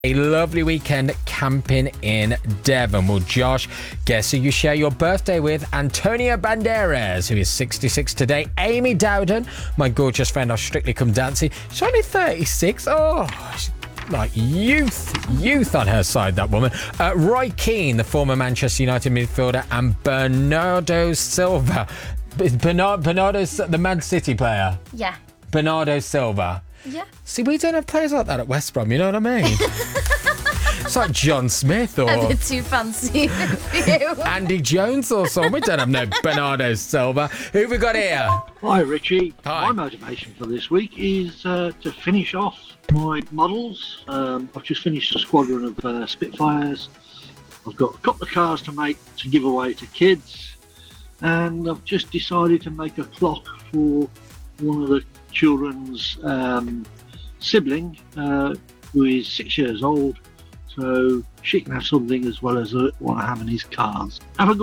A lovely weekend camping in Devon. Well, Josh, guess who you share your birthday with? Antonio Banderas, who is 66 today. Amy Dowden, my gorgeous friend of Strictly Come Dancing. She's only 36. Oh, she's like youth on her side, that woman. Roy Keane, the former Manchester United midfielder, and Bernardo Silva. Bernardo's the Man City player. Yeah. Bernardo Silva. Yeah. See, we don't have players like that at West Brom, you know what I mean? It's like John Smith or A bit too fancy for you. Andy Jones or something. We don't have no Bernardo Silva. Who have we got here? Hi, Richie. Hi. My motivation for this week is to finish off my models. I've just finished a squadron of Spitfires. I've got a couple of cars to make to give away to kids. And I've just decided to make a clock for one of the children's sibling, who is 6 years old. So she can have something as well as what I have in his cars. Have a good